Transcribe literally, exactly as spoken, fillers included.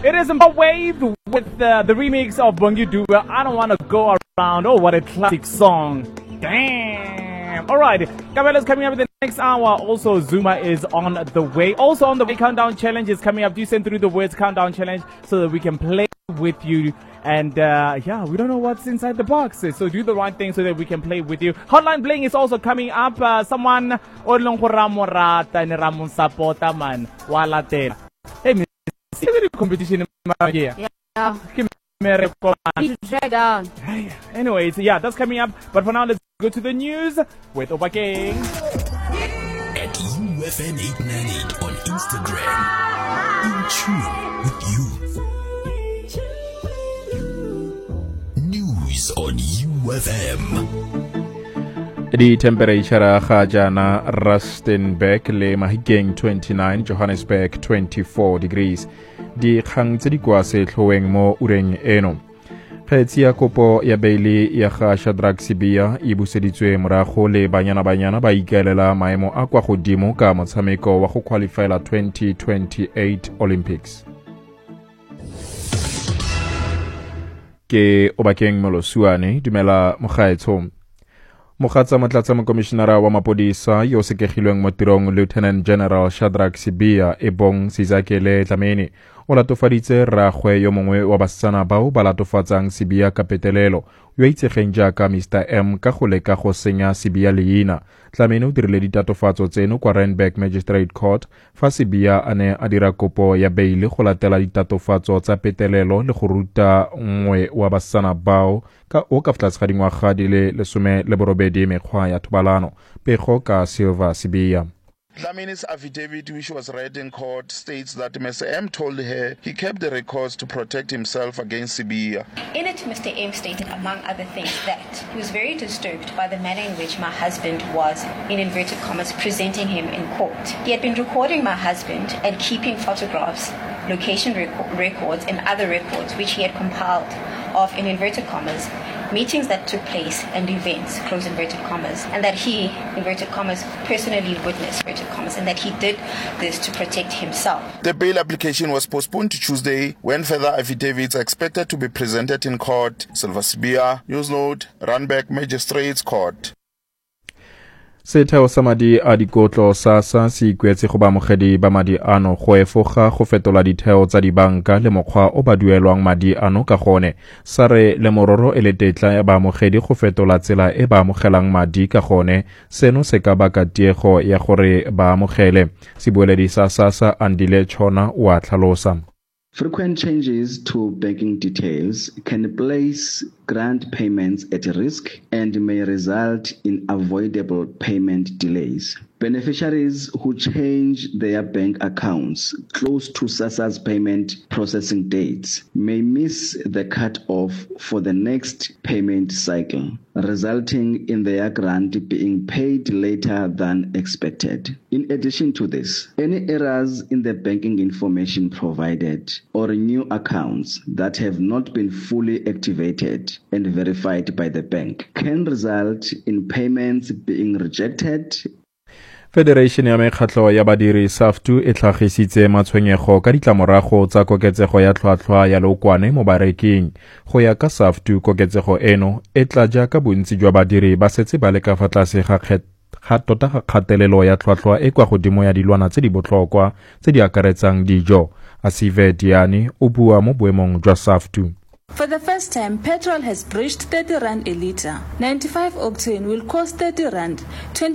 It is a wave with uh, the remix of Bongi Duba. I don't want to go around. Oh, what a classic song. Damn. All right. Cabela's coming up in the next hour. Also, Zuma is on the way. Also on the way, Countdown Challenge is coming up. Do send through the words Countdown Challenge so that we can play with you. And uh, yeah, we don't know what's inside the box. So do the right thing so that we can play with you. Hotline Bling is also coming up. Uh, someone o long go ramorata ni ramon sapota man wala te. Hey, Miss competition yeah. Yeah. Drag down. Anyways, yeah, that's coming up. But for now, let's go to the news with Oba King. At U F M eight ninety-eight on Instagram. In tune with you. News on U F M. Di temperature ga jana Rustenburg le Mahikeng twenty-nine, Johannesburg twenty-four degrees. Di kgang tse di kwa setlhoeng mo ureng eno. Kgetsi ya kopo ya beili ya ga Shadrack Sibiya e buseditswe morago le banyana-banyana ba ikaelela maemo a kwa godimo ka motshameko wa go qualifyela twenty twenty-eight Olympics. Ke Obakeng Molosuane, dumela mogaetsho. Mogatsa motlatsa mokomishenara wa mapodisa yo sekegilweng mo tirong Lieutenant General Shadrack Sibiya e bong Sizakele Dlamini o latofaditse rragwe yo mongwe wa basetsana bao ba latofatsang Sibiya ka petelelo yo itsegeng jaaka Mister M ka go leka go senya Sibiya leina. Dlamini o dirile ditatofatso tseno kwa Randburg Magistrate Court fa Sibiya a ne a dira kopo ya beili go latela ditatofatso tsa petelelo le go ruta nngwe wa basetsana bao ka o ka flatse ga dingwaga di le lesome le borobedi mekgwa ya thobalano. Pego ka Silva Sibiya. Dlamini's affidavit, which was read in court, states that Mister M told her he kept the records to protect himself against Sibiya. In it, Mister M stated, among other things, that he was very disturbed by the manner in which my husband was, in inverted commas, presenting him in court. He had been recording my husband and keeping photographs, location rec- records, and other records which he had compiled of, in inverted commas, meetings that took place and events, close inverted commas, and that he, inverted commas, personally witnessed, inverted commas, and that he did this to protect himself. The bail application was postponed to Tuesday when further affidavits are expected to be presented in court. Silva Sibiya, Newsnote, Randburg Magistrates Court. Setheo sa madi a dikotlo SASSA se ikwetse go baamogedi ba madi ano go efoga go fetola ditheo tsa dibanka le mokgwa o ba duelwang madi ano ka gone. Sa re le mororo e le tetla ya baamogedi go fetola tsela e ba amogelang madi ka gone. Seno se ka baka tiego ya gore ba amogele. Sebueledi sa SASSA Andile Chona o a tlhalosa. Frequent changes to banking details can place grant payments at risk and may result in avoidable payment delays. Beneficiaries who change their bank accounts close to SASSA's payment processing dates may miss the cut-off for the next payment cycle, resulting in their grant being paid later than expected. In addition to this, any errors in the banking information provided or new accounts that have not been fully activated and verified by the bank can result in payments being rejected. Federation ya mekgatlo ya badiri SAFTU e tlhagisitse matshwenyego ka ditlamorago tsa koketsego ya tlhwatlhwa ya lookwane mo bareking. Go ya ka SAFTU, koketsego eno e tla jaaka bontsi jwa badiri ba setse ba le ka fa tlase ga ga tota ga kgatelelo ya tlhwatlhwa e kwa godimo ya dilwana tse di botlhokwa tse di akaretsang dijo. Asive Diani o bua mo boemong jwa SAFTU. For the first time, petrol has breached thirty rand a litre. ninety-five octane will cost thirty rand.